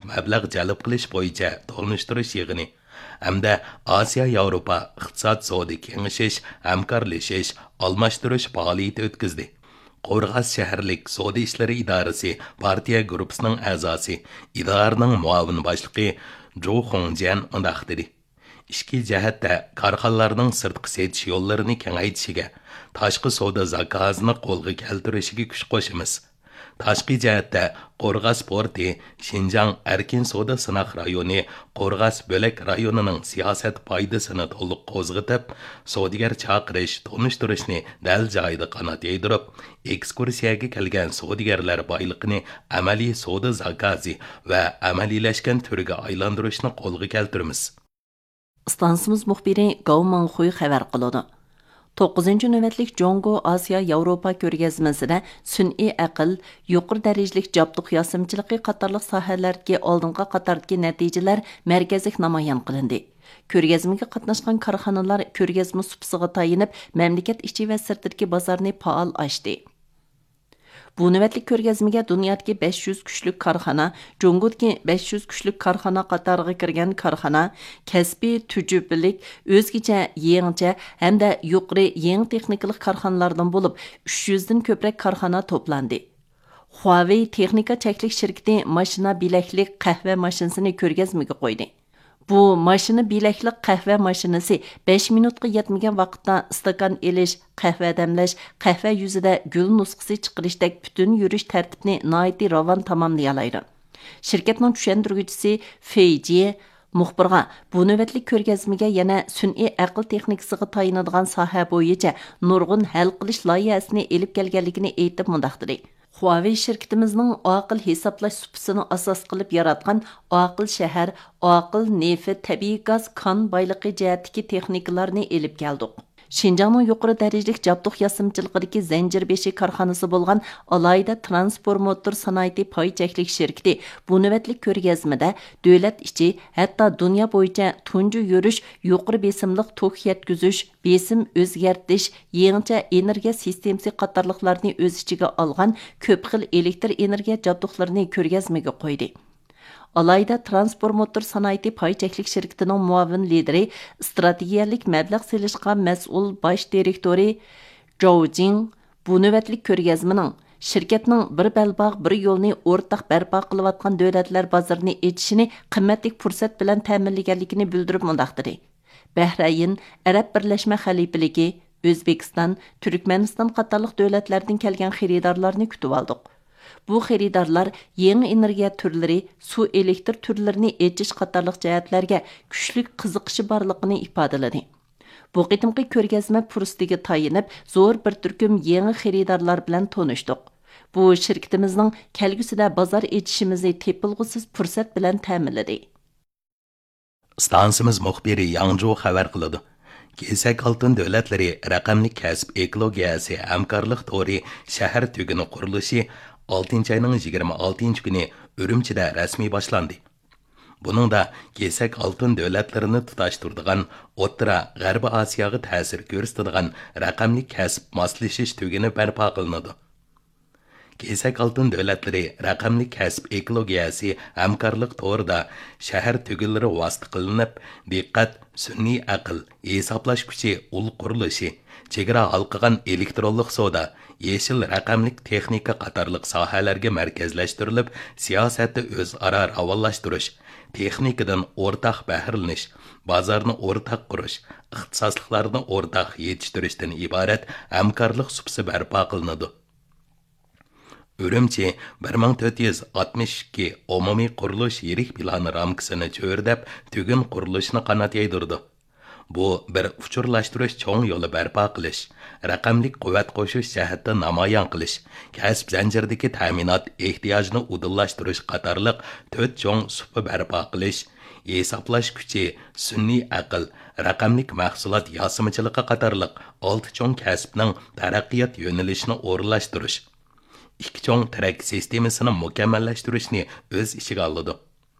mablag' jalb qilish bo'yicha to'g'nishtirish yig'ini hamda Osiyo Yevropa iqtisod savdo kengashish, hamkorlashish, almashtirish faoliyati o'tkazdi. Qo'rg'as shaharlik savdo ishlari idorasi partiya guruhisining a'zosi, idoraning muavin boshlig'i Jo Xongjian undaq dedi. İşki cəhətdə karxanalarning sirtqi setish yo'llarini kengaytishiga, tashqi savdo zakazini qo'lga keltirishiga kuch qo'shamiz. Tashqi cəhətdə Qo'rg'as porti, Xinjiang erkin savdo sinoq rayoni, Qo'rg'as bo'lak rayonining siyosat foydasini to'liq qo'zg'atib, savdogar chaqirish, tanishtirishni dal joyida qanot yaydirib, ekskursiyaga kelgan savdogarlar boyligini amaliy savdo zakazi va amaliylashgan turga aylantirishni qo'lga keltiramiz. Stansımız muxbiri Gao Mangxuy xəbər qılıdı. 9-cu növbətlik Congo Asiya Avropa ko'rgazmasida sun'iy aql, yuqori darajalik jabduq yasimchiligi qatorliq sohalardagi oldingi qatordagi natijalar markazlik namoyon qilindi. Ko'rgazmaga qatnashgan korxonalar ko'rgazma supsiga tayinib, mamlakat ichi va sirtidagi bozorni faol ochdi. Bu növbətlik ko'rgazmaga dunyodagi 500 kuchlik korxona, Jongudagi 500 kuchlik korxona qatoriga kirgan korxona, kasbiy tujublik, o'zgacha, yengcha hamda yuqori yeng texnikalik korxonalardan bo'lib, 300 dan ko'proq korxona to'plandi. Huawei texnika cheklik shirkati mashina bilaklik qahva mashinasini ko'rgazmaga qo'ydi. Bu mashina bilaklik qahva mashinasi 5 minutga yetmagan vaqtda stakan elish, qahva damlash, qahva yuzida gul nusxasi chiqarishdek butun yurish tartibini noiti ravon tamomlayoladi. Shirkatning tushuntiruvchisi Fei Jie muxbirga bu navbatlik ko'rgazmaga yana sun'iy aql texnikasiga tayinadigan soha bo'yicha nurg'un hal qilish loyihasini elib kelganligini aytib mundaq dedi. Huawei şirketimizning aql hisoblash supsini asos qilib yaratgan aql shahar, aql neft, tabiiy gaz, kon boyligi jihatdagi texnikalarni elib keldik. Xinjiangning yuqori darajalik jabduq yasimchiligidagi zanjirbeshi korxonasi bo'lgan alayda transformator sanoati pay cheklik shirkati bu navbatlik ko'rgazmada davlat ichi hatto dunyo bo'yicha tunji yurish, yuqori besimliq tok yetkazish, besim o'zgartish, yengcha energiya sistemasi qatorliqlarni o'z ichiga olgan ko'p xil elektr energiya jabduqlarini ko'rgazmaga qo'ydi. Alayda transformator sanoati pay cheklik shirkatining muavin lideri, strategiyalik mablag' selishga mas'ul bosh direktori Zhou Jing bu navbatlik ko'rgazmaning shirkatning bir balbog' bir yo'lni o'rtaq barpo qilayotgan davlatlar bozorini etishini qimmatli fursat bilan ta'minlaganligini bildirib mundaq dedi. Bahrayn, Arab Birlashma Xalifaligi, O'zbekiston, Turkmaniston qatorliq davlatlardan kelgan xaridorlarni kutib oldik. Bu xaridorlar yangi energiya turlari, suv elektr turlarini echish qatorliq jihatlarga kuchli qiziqishi borligini ifodaladi. Bu qitimqi ko'rgazma fursatiga tayinib, zo'r bir turkum yangi xaridorlar bilan tanishdik. Bu shirkatimizning kelgusida bozor echishimizni tepilg'usiz fursat bilan ta'minladi. Stansimiz muxbiri Yangzhou xabar qiladi. Kesak oltin davlatlari raqamli kasb ekologiyasi hamkorlik to'ri shahar tuguni qurilishi 6 ayning 26 kuni Urumchida rasmiy boshlandi. Buningda kesak oltin davlatlarini tutashtiradigan O'rta G'arbiy Osiyoga ta'sir ko'rsatadigan raqamli kasb moslashish tuguni barpo qilinadi. Kesak oltin davlatlari raqamli kasb ekologiyasi hamkorlik to'rida shahar tugunlari vosita qilinib, diqqat, sun'iy aql, hisoblash kuchi, ul qurilishi, chegara halqagan elektronlik savdo, yeşil raqamlik texnika qatorliq sohalarga markazlashtirilib, siyosatni o'zaro ravonlashtirish, texnikadan o'rtaq bahralanish, bozorni o'rtaq qurish, ixtisosliklarni o'rtaq yetishtirishdan iborat hamkorlik supsi barpo qilinadi. Urumchi 1462 umumiy qurilish yirik plani ramkasini cho'rdab, tugun qurilishni qanot yaydirdi. Bu bir uchurlashtirish cho'ng yo'li barpo qilish, raqamlik quvvat qo'shish jihatda namoyon qilish, kasb zanjiridagi ta'minot ehtiyojini udillashtirish qatorliq 4 cho'ng supi barpo qilish, hisoblash kuchi, sun'iy aql, raqamlik mahsulot yosimchiligi qatorliq 6 cho'ng kasbning taraqqiyot yo'nalishini o'rlashtirish, 2 cho'ng tarak sistemasini mukammallashtirishni o'z ichiga oladi.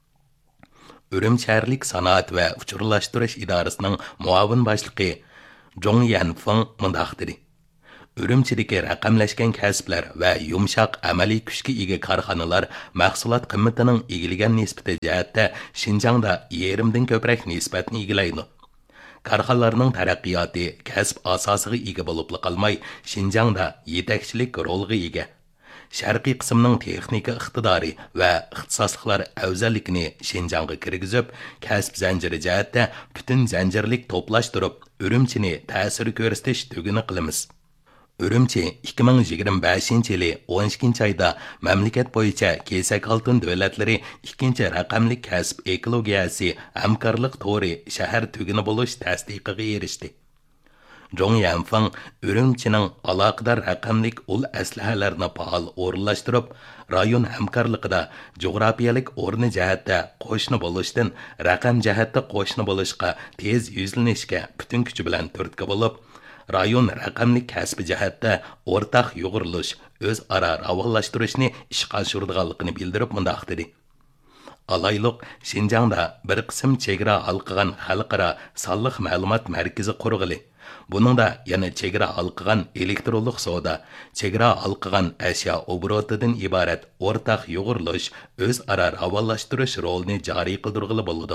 Urumchi shaharlik sanoat va uchurlashtirish idorasining muavin boshlig'i Zhong Yanfeng mundaq dedi. Үрümchidagi raqamlashgan kasblar va yumshoq amaliy kuchga ega korxonalar mahsulot qimmatining egilagan nisbati jihatda Shinjongda yerimdan ko'proq nisbatni egilaydi. Korxonalarning taraqqiyoti kasb asosiga ega bo'lib qolmay, Shinjongda yetakchilik rolga ega. Sharqiy qismning texnika iqtidori va ixtisosliklar afzalligini Shinjongga kirgizib, kasb zanjiri jihatda butun zanjirlik to'plashtirib, Urumchini ta'sir ko'rsatish tuguni qilamiz. Urumchi 2025-yili 12 ayda mamlakat bo'yicha kesak oltin davlatlari 2 raqamli kasb ekologiyasi hamkorlik to'ri shahar tuguni bo'lish tasdiqiga erishdi. Zhong Yanfeng Urumchining aloqador raqamlik ul aslahalarni faol o'rinlashtirib, rayon hamkorligida jo'grafiyalik o'rni jihatda qo'shni bo'lishdan raqam jihatda qo'shni bo'lishga tez yuzlanishga butun kuchi bilan turtki bo'lib, rayon raqamli kasbi jihatda o'rtaq yo'g'irilish, o'zaro ravonlashtirishni ishga oshiradiganligini bildirib mundaq dedi. Alayliq Shinjongda bir qism chegara halqigan xalqaro sonliq ma'lumot markazi qurg'ili. Buningda yana chegara halqigan elektronlik savdo, chegara halqigan ashyo oborotidan iborat o'rtaq yo'g'irilish, o'zaro ravonlashtirish rolini joriy qildirg'ili bo'ladi.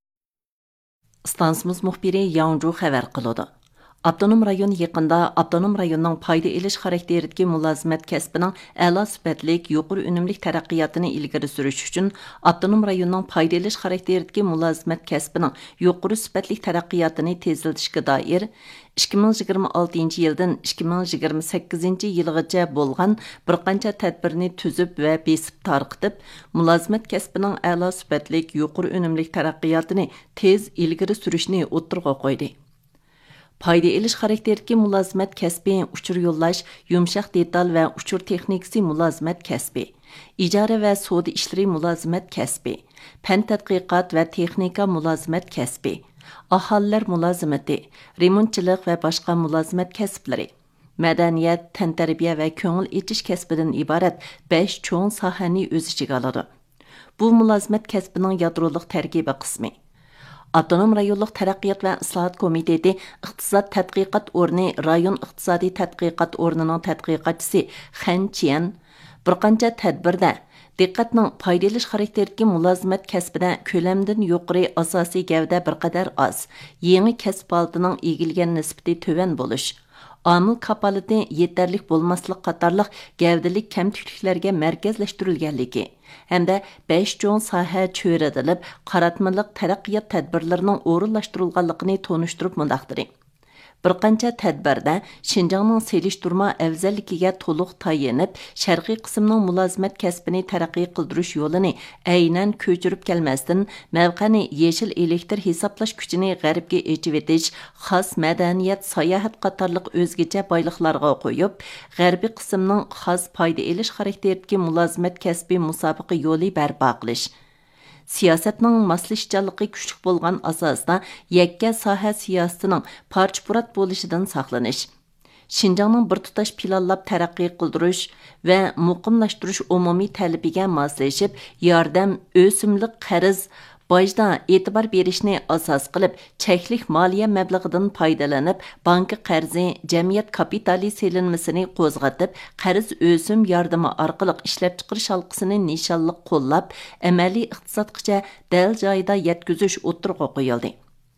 Stansimiz muxbiri Yangju xabar qiladi. Abdunum rayon yaqında Abdunum rayonunun payda elish xarakteridagi mulozimat kasbining a'lo sifatlik, yuqori unumlik taraqqiyotini ilgari surish uchun Abdunum rayonunun payda elish xarakteridagi mulozimat kasbining yuqori sifatlik taraqqiyotini tezlatishga doir 2026 yildan 2028 yilgacha bo'lgan bir qancha tadbirni tuzib va besib tarqitib, mulozimat kasbining a'lo sifatlik, yuqori unumlik taraqqiyotini tez ilgari surishni o'ttirg'a qo'ydi. Payda elish xarakteridagi mulozimat kasbi, uchur yo'llash, yumshoq detal va uchur texnikasi mulozimat kasbi, ijara va savdo ishlari mulozimat kasbi, fan tadqiqot va texnika mulozimat kasbi, aholilar mulozimati, remontchilik va boshqa mulozimat kasblari, madaniyat, tantarbiya va ko'ngil echish kasbidan iborat 5 cho'ng sohani o'z ichiga oladi. Bu mulozimat kasbining yadroliq tarkibi qismi. Abdunum rayonluq taraqqiyot va islohot komiteti iqtisod tadqiqot o'rni rayon iqtisodiy tadqiqot o'rnining tadqiqotchisi Xan Qian bir qancha tadbirda diqqatning payda elish xarakteridagi mulozimat kasbida ko'lamdan yuqori asosiy gavda bir qadar oz, yangi kasb holatining egilgan nisbati to'van bo'lish, omil kapolati yetarlik bo'lmaslik qatorliq gavdalik kamtikliklarga markazlashtirilganligi hamda 5 cho'ng soha cho'radilib, qaratmaliq taraqqiyot tadbirlarining o'rinlashtirilganligini tonishtirib mundaqdir. Bir qancha tadbirda Shinjongning selishtirma afzalligiga to'liq tayanib, sharqiy qismning mulozimat kasbini taraqqiy qildirish yo'lini aynan ko'chirib kelmasdan, mavqani yeshil elektr hisoblash kuchini g'arbga echib etish, xos madaniyat, sayohat qatorliq o'zgacha boyliqlarga qo'yib, g'arbiy qismning xos payda elish xarakteridagi mulozimat kasbi musobaqa yo'li barpo qilish. Siyosatning moslashchanligi kuchli bo'lgan asosda yakka soha siyosatining parcha-purat bo'lishidan saqlanish. Shinjongning bir tutash planlab taraqqiy qildirish va muqimlashtirish umumiy talabiga moslashib, yordam, o'simlik qarz bojda e'tibor berishni asos qilib, cheklik moliya mablag'idan foydalanib, bank qarzi, jamiyat kapitali selinmasini qo'zg'atib, qarz o'sim yordami orqali ishlab chiqarish halqasini nishonliq qo'llab, amaliy iqtisodgacha dal joyida yetkazish o'tirg'a qo'yildi.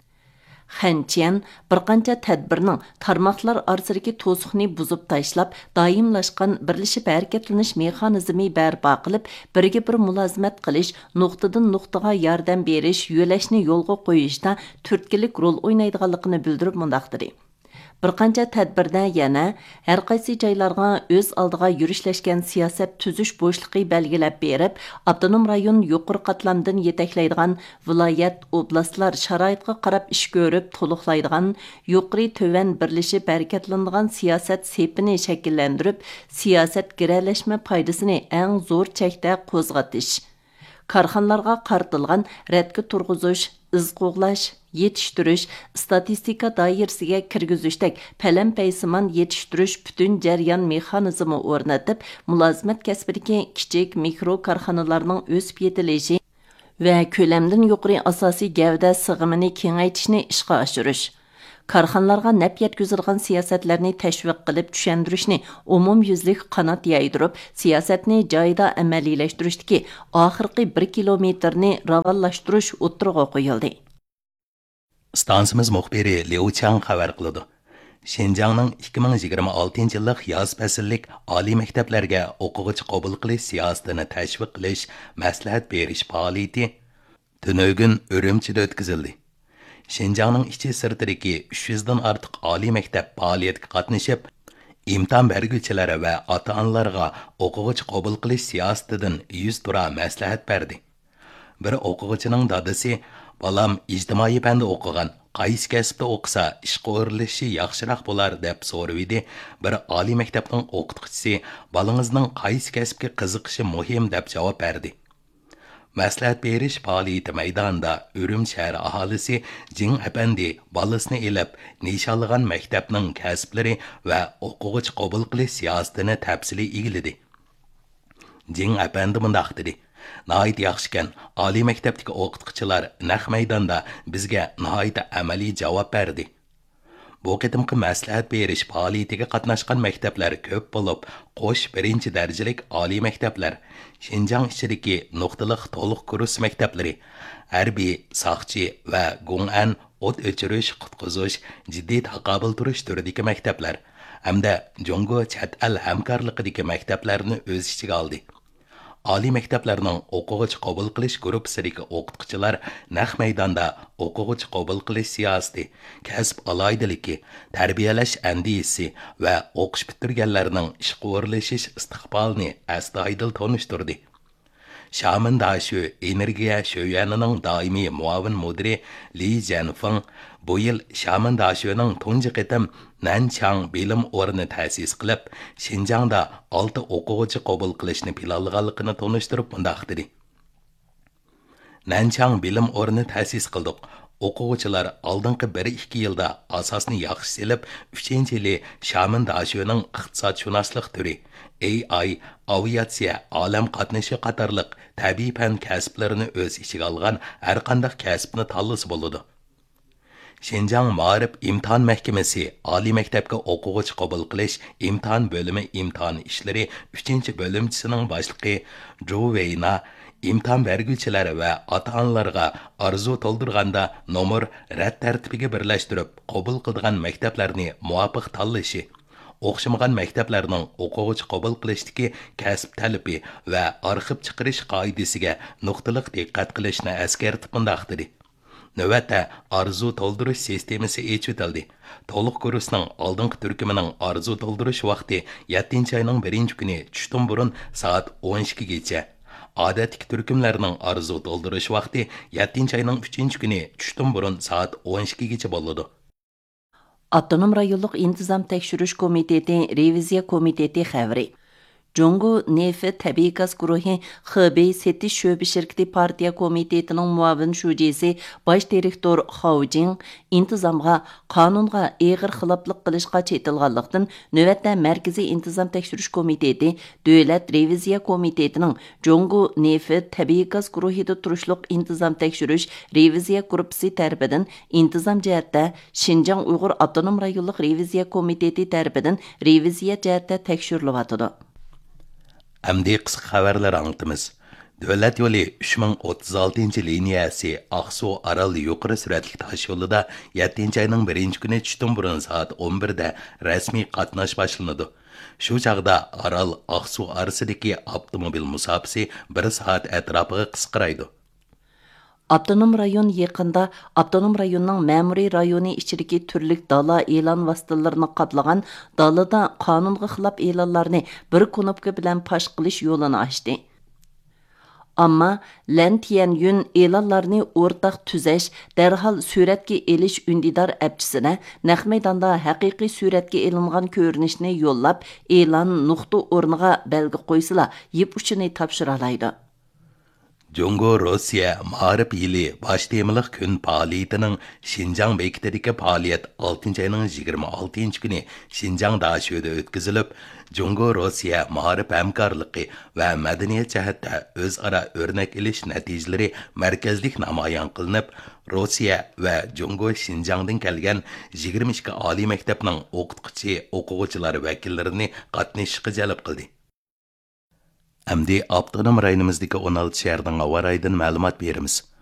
Xan Qian bir qancha tadbirning tarmoqlar orasidagi to'siqni buzib tashlab, doimlashgan birlashib harakatlanish mexanizmi barpo qilib, birga bir mulozimat qilish, nuqtadan nuqtaga yordam berish, yo'lashni yo'lga qo'yishda turtkilik rol o'ynaydiganligini bildirib mundaqdir. Bir qancha tadbirda yana har qaysi joylarga o'z oldiga yurishlashgan siyosat tuzish bo'shliqi belgilab berib, Abdunum rayon yuqori qatlamdan yetaklaydigan viloyat, oblastlar sharoitga qarab ish ko'rib to'liqlaydigan, yuqori to'van birlashib harakatlanadigan siyosat sepini shakllantirib, siyosat giralashma foydasini eng zo'r chekda qo'zg'atish. Korxonalarga qartilgan radga turg'izish, iz qo'g'lash, yetishtirish, statistika doirasiga kirgizishdak palam-paysimon yetishtirish butun jarayon mexanizmi o'rnatib, mulozimat kasbidagi kichik mikro korxonalarning o'sib yetilishi va ko'lamdan yuqori asosiy gavda sig'imini kengaytirishni ishga oshirish. Karxanalarga nap yetkizilgan siyasatlarni təşviq qilib düşəndirishni umumyüzlük qanat yaydırıb, siyasatni joyida amaliyləştirishdiki oxirgi 1 kilometrni ravanlashtirish o'ttirg'a qo'yildi. Stansimiz muxbiri Liu Chang xabar qiladi. Şinjanның 2026 yillik yoz fasllik oliy maktablarga o'quvchi qabul qilish siyosatini tashviq qilish, maslahat berish faoliyati tunögün Ürümchida o'tkazildi. Şinjanның ichi sirtidagi 300 dan ortiq oliy maktab faoliyatga qatnashib, imtihon berguvchilar va ota-onalarga o'quvchi qabul qilish siyosatidan 100 tura maslahat berdi. Bir o'quvchining dadasi "Balam ijtimoiy fanda o'qigan, qaysi kasbda o'qisa ishga o'rilishi yaxshiroq bo'lar" deb so'raydi. Bir oliy maktabning o'qituvchisi "Balangizning qaysi kasbga qiziqishi muhim" deb javob berdi. Maslahat berish faoliyati maydonida Ürüm shahri aholisi Jing Apandi bolasini elib nishonlagan maktabning kasblari va o'quvchi qabul qilish siyosatini tafsili egildi. Jing Apandi mundaq dedi: "Nəhayət yaxşıkən, oliy maktabdagi o'qituvchilar naq maydonda bizga nəhayət amaliy javob berdi." Bu qitimqi maslahat berish faoliyatiga qatnashgan maktablar ko'p bo'lib, qo'sh birinchi darajalik oliy maktablar, Şinjan ichidagi nuqtaliq to'liq kurs maktablari, harbiy, soqchi va Gong'an o't o'chirish, qutqizish, jiddiy taqobil turish turidagi maktablar hamda Jongo chet el hamkorligidagi maktablarni o'z ichiga oldi. Oliy maktablarning o'quvchi qabul qilish gruppasidagi o'qituvchilar naq maydonda o'quvchi qabul qilish siyosati, kasb aloydiligi, tarbiyalash andisi va o'qish bitirganlarning ishga o'rlashish istiqbolini astoydil tanishtirdi. Shaman Dashu energiya sho'yanining doimiy muavin mudiri Li Jianfeng bu yil Shaman Dashuning tunji qitim Nanchang bilim o'rni ta'sis qilib, Şinjangda 6 o'quvchi qabul qilishni planlaganligini tanishtirib mundaq dedi. Nanchang bilim o'rni ta'sis qildik. O'quvchilar oldingi 1-2 yilda asosni yaxshi selib, 3-yili Shaman Dashuning iqtisodshunaslik turi, AI, aviatsiya, olam qatnashi qatorliq tabiiy fan kasblarini o'z ichiga olgan har qanday kasbni tanlasa bo'ladi. Şinjan Ma'rif imtihon mahkamasi oliy maktabga o'quvchi qabul qilish imtihon bo'limi imtihon ishlari 3-bo'limchisining boshlig'i Zhou Weina imtihon berguvchilar va ota-onalarga arzu to'ldirganda nomer rad tartibiga birlashtirib qabul qilgan maktablarni muvofiq tanlashi, o'xshamagan maktablarning o'quvchi qabul qilishdagi kasb talabi va arxiv chiqarish qoidasiga nuqtaliq diqqat qilishni eskartib mundaq dedi. Növətdə arzu to'ldirish sistemasi echitildi. To'liq kursning oldingi turkumining arzu to'ldirish vaqti 7-oyning 1-kuni tushdan burun soat 12 gacha. Odatdagi turkumlarning arzu to'ldirish vaqti 7-oyning 3-kuni tushdan burun soat 12 gacha bo'ladi. Avtonom rayonluq intizom tekshirish komiteti reviziya komiteti xəbəri. Jongo Nefit Təbii Qaz Guruhi Xibey Setiş Şöbə Şirkəti Partiya Komitetinin muavin şujesi baş direktor Xao Jing intizamğa, qanunğa eğir xilaflıq qilishqa çetilganlıqdan növətdə Mərkəzi İntizam Tekşürüş Komiteti Dövlət Reviziya Komitetinin Jongo Nefit Təbii Qaz Guruhida turuşluq intizam tekşürüş reviziya gruppasi tərəfindən intizam cəhətdə Şinjan Uyğur Avtonom rayonluq reviziya komiteti tərəfindən reviziya cəhətdə tekşürülüvatıdı. Әмді қысқы xabarlar anlatımız. Dövlət yolu 3036 liniyası Ақсу Aral yuqarı süratli taş yolida 7-ayının 1-günü tushdan burun saat 11'de resmi qatnash başlandı. Şu çağda Aral Ақсу arasidagi avtomobil musafisi 1 saat ətrafıga qisqaraydı. Avtonom rayon yaqında avtonom rayonning ma'muriy rayoni ichidagi turlik dala e'lon vositalarini qatlagan dalada qonunga xilof e'lonlarni bir knopka bilan pash qilish yo'lini ochdi. Ammo Lan Tianyun e'lonlarni o'rtaq tuzash, darhol suratga elish undidor apchisini naq maydonda haqiqiy suratga elingan ko'rinishni yo'llab, e'lon nuqta o'rniga belgi qo'ysila, yip uchini topshira oladi. Jungo Rossiya Ma'arif yili baş temiliq kun faoliyatining Şinjan bekitidagi faoliyat 6 ayning 26 kuni Şinjan dashida o'tkazilib, Jungo Rossiya Ma'arif hamkorligi va madaniyat jihatda o'zaro o'rnak ilish natijalari markazlik namoyon qilinib, Rossiya va Jungo Şinjandan kelgan 22 oliy maktabning o'qituvchi, o'quvchilar vakillarini qatnashishga jalb qildi. Әмді Avtonom rayonimizdagi 16 şəhərdən hava rayından məlumat berimiz.